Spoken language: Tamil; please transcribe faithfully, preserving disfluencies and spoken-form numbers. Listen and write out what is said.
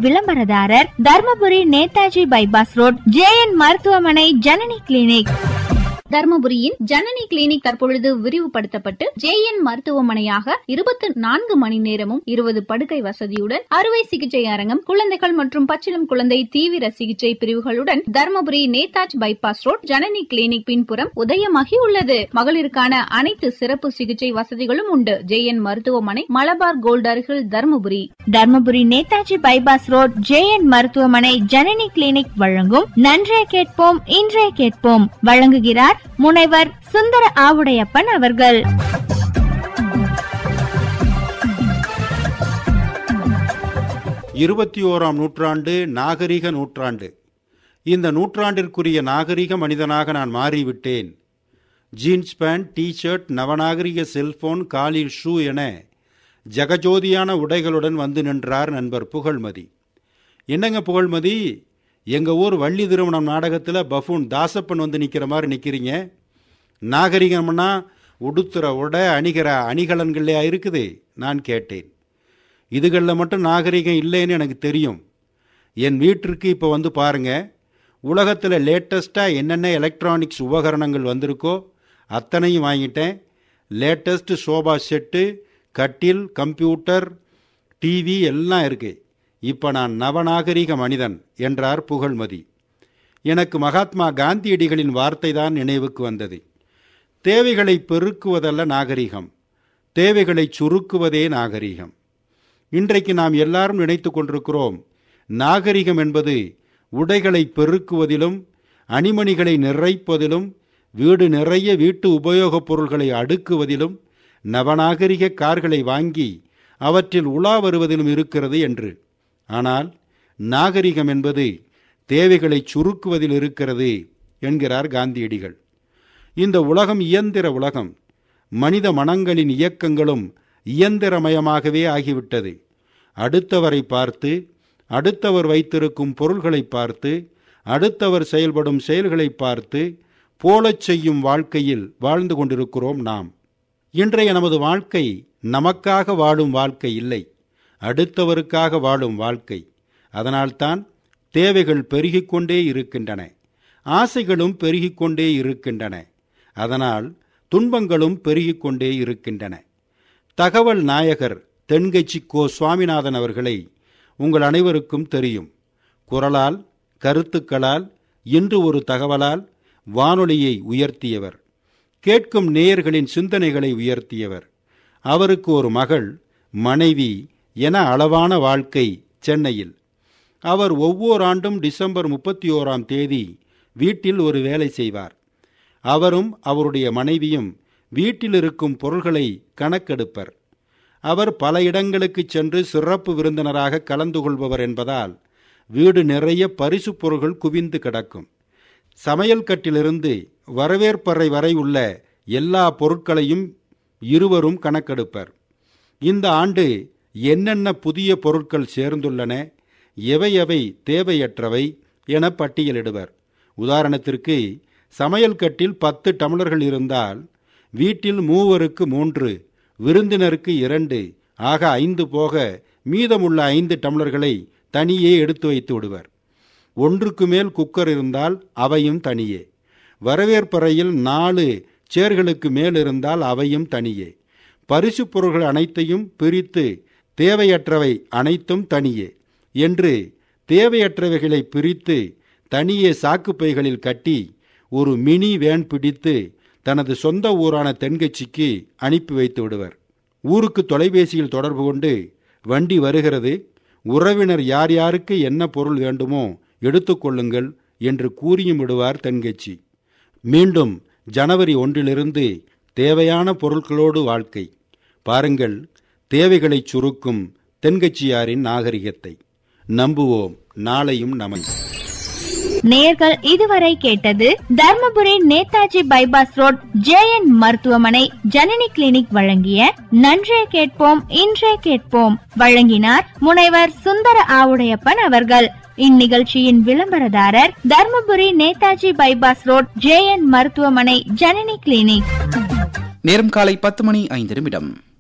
விளம்பரதாரர் Dharmapuri Netaji bypass road J N மருத்துவமனை ஜனனி கிளினிக். தர்மபுரியின் ஜனனி கிளினிக் தற்பொழுது விரிவுபடுத்தப்பட்டு ஜே என் மருத்துவமனையாக இருபத்தி நான்கு மணி நேரமும் இருபது படுக்கை வசதியுடன் அறுவை சிகிச்சை அரங்கம், குழந்தைகள் மற்றும் பச்சிளம் குழந்தை தீவிர சிகிச்சை பிரிவுகளுடன் Dharmapuri Netaji bypass road Janani clinic பின்புறம் உதயமாகி உள்ளது. மகளிருக்கான அனைத்து சிறப்பு சிகிச்சை வசதிகளும் உண்டு. ஜே என் மருத்துவமனை, மலபார் கோல்ட் அருகில், Dharmapuri. Dharmapuri Netaji bypass road J N மருத்துவமனை ஜனனி கிளினிக் வழங்கும் நன்றே கேட்போம் இன்றே கேட்போம் வழங்குகிறார் முனைவர் சுந்தர ஆவுடையப்பன் அவர்கள். இருபத்தி ஓராம் நூற்றாண்டு நாகரிக நூற்றாண்டு. இந்த நூற்றாண்டிற்குரிய நாகரிக மனிதனாக நான் மாறிவிட்டேன். Jeans pant, T shirt, நவநாகரிக cellphone, காலில் ஷூ என ஜகஜோதியான உடைகளுடன் வந்து நின்றார் நண்பர் புகழ்மதி. என்னங்க புகழ்மதி, எங்கள் ஊர் வள்ளி திருமணம் நாடகத்தில் பஃபூன் தாசப்பன் வந்து நிற்கிற மாதிரி நிற்கிறீங்க. நாகரிகம்னா உடுத்துற உடை, அணிகிற அணிகலன்களே இருக்குது நான் கேட்டேன். இதுகளில் மட்டும் நாகரிகம் இல்லைன்னு எனக்கு தெரியும். என் வீட்டிற்கு இப்போ வந்து பாருங்கள், உலகத்தில் லேட்டஸ்ட்டாக என்னென்ன எலக்ட்ரானிக்ஸ் உபகரணங்கள் வந்திருக்கோ அத்தனையும் வாங்கிட்டேன். லேட்டஸ்ட்டு சோபா செட்டு, கட்டில், கம்ப்யூட்டர், டிவி எல்லாம் இருக்குது. இப்போ நான் நவநாகரிக மனிதன் என்றார் புகழ்மதி. எனக்கு மகாத்மா காந்தியடிகளின் வார்த்தை தான் நினைவுக்கு வந்தது. தேவைகளை பெருக்குவதல்ல நாகரிகம், தேவைகளை சுருக்குவதே நாகரிகம். இன்றைக்கு நாம் எல்லாரும் நினைத்து கொண்டிருக்கிறோம், நாகரிகம் என்பது உடைகளை பெருக்குவதிலும் அணிமணிகளை நிறைப்பதிலும் வீடு நிறைய வீட்டு உபயோகப் பொருள்களை அடுக்குவதிலும் நவநாகரிக கார்களை வாங்கி அவற்றில் உலா வருவதிலும் இருக்கிறது என்று. ஆனால் நாகரிகம் என்பது தேவைகளை சுருக்குவதில் இருக்கிறது என்கிறார் காந்தியடிகள். இந்த உலகம் இயந்திர உலகம். மனித மனங்களின் இயக்கங்களும் இயந்திரமயமாகவே ஆகிவிட்டது. அடுத்தவரை பார்த்து, அடுத்தவர் வைத்திருக்கும் பொருள்களை பார்த்து, அடுத்தவர் செயல்படும் செயல்களை பார்த்து போலச் செய்யும் வாழ்க்கையில் வாழ்ந்து கொண்டிருக்கிறோம் நாம். இன்றைய நமது வாழ்க்கை நமக்காக வாழும் வாழ்க்கை இல்லை, அடுத்தவருக்காக வாழும் வாழ்க்கை. அதனால்தான் தேவைகள் பெருகிக்கொண்டே இருக்கின்றன, ஆசைகளும் பெருகிக்கொண்டே இருக்கின்றன. அதனால் துன்பங்களும் பெருகிக்கொண்டே இருக்கின்றன. தகவல் நாயகர் தென்கட்சி கோ சுவாமிநாதன் அவர்களை உங்கள் அனைவருக்கும் தெரியும். குரலால், கருத்துக்களால், இன்று ஒரு தகவலால் வானொலியை உயர்த்தியவர், கேட்கும் நேயர்களின் சிந்தனைகளை உயர்த்தியவர். அவருக்கு ஒரு மகள், மனைவி என அளவான வாழ்க்கை சென்னையில். அவர் ஒவ்வொரு ஆண்டும் டிசம்பர் முப்பத்தி ஓராம் தேதி வீட்டில் ஒரு வேலை செய்வார். அவரும் அவருடைய மனைவியும் வீட்டில் இருக்கும் பொருள்களை கணக்கெடுப்பர். அவர் பல இடங்களுக்கு சென்று சிறப்பு விருந்தினராக கலந்து கொள்பவர் என்பதால் வீடு நிறைய பரிசு பொருள்கள் குவிந்து கிடக்கும். சமையல் கட்டிலிருந்து வரவேற்பறை வரை உள்ள எல்லா பொருட்களையும் இருவரும் கணக்கெடுப்பர். இந்த ஆண்டு என்னென்ன புதிய பொருட்கள் சேர்ந்துள்ளன, எவை எவை தேவையற்றவை என பட்டியலிடுவர். உதாரணத்திற்கு, சமையல் கட்டில் பத்து டம்ளர்கள் இருந்தால் வீட்டில் மூவருக்கு மூன்று, விருந்தினருக்கு இரண்டு, ஆக ஐந்து போக மீதமுள்ள ஐந்து டம்ளர்களை தனியே எடுத்து வைத்து விடுவர். ஒன்றுக்கு மேல் குக்கர் இருந்தால் அவையும் தனியே. வரவேற்பறையில் நாலு சேர்களுக்கு மேல் இருந்தால் அவையும் தனியே. பரிசு பொருள்கள் அனைத்தையும் பிரித்து தேவையற்றவை அனைத்தும் தனியே என்று தேவையற்றவைகளை பிரித்து தனியே சாக்குப்பைகளில் கட்டி ஒரு மினி வேன் பிடித்து தனது சொந்த ஊரான தென்கட்சிக்கு அனுப்பி வைத்து விடுவர். ஊருக்கு தொலைபேசியில் தொடர்பு கொண்டு வண்டி வருகிறது, உறவினர் யார் யாருக்கு என்ன பொருள் வேண்டுமோ எடுத்துக்கொள்ளுங்கள் என்று கூறியும் விடுவார் தென்கட்சி. மீண்டும் ஜனவரி ஒன்றிலிருந்து தேவையான பொருட்களோடு வாழ்க்கை. பாருங்கள், தேவைகளை சுருக்கும் தென்கட்சியாரின் நாகரிகத்தை. நம்புவோம், நாளையும் நமன். நேயர்கள் இதுவரை கேட்டது Dharmapuri Netaji bypass road J N மருத்துவமனை ஜனனி கிளினிக் வழங்கிய நன்றே கேட்போம் இன்றே கேட்போம். வழங்கினார் முனைவர் சுந்தர ஆவுடையப்பன் அவர்கள். இந்நிகழ்ச்சியின் விளம்பரதாரர் Dharmapuri Netaji bypass road J N மருத்துவமனை ஜனனி கிளினிக். நேரம் காலை பத்து மணி ஐந்து நிமிடம்.